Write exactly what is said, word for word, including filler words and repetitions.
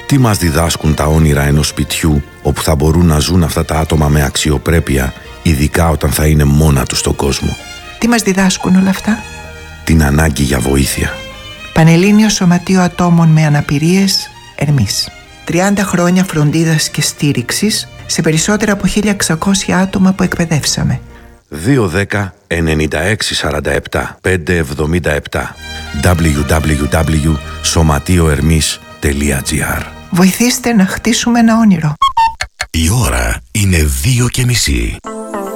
Τι μας διδάσκουν τα όνειρα ενός σπιτιού όπου θα μπορούν να ζουν αυτά τα άτομα με αξιοπρέπεια, ειδικά όταν θα είναι μόνα τους στον κόσμο? Τι μας διδάσκουν όλα αυτά? Την ανάγκη για βοήθεια. Πανελλήνιο Σωματείο Ατόμων με Αναπηρίες, Ερμής. τριάντα χρόνια φροντίδας και στήριξης σε περισσότερα από χίλια εξακόσια άτομα που εκπαιδεύσαμε. δύο δέκα ενενήντα έξι σαράντα επτά πεντακόσια εβδομήντα επτά double-u double-u double-u τελεία σωματείοερμής τελεία τζι άρ. Βοηθήστε να χτίσουμε ένα όνειρο. Η ώρα είναι δύο και μισή.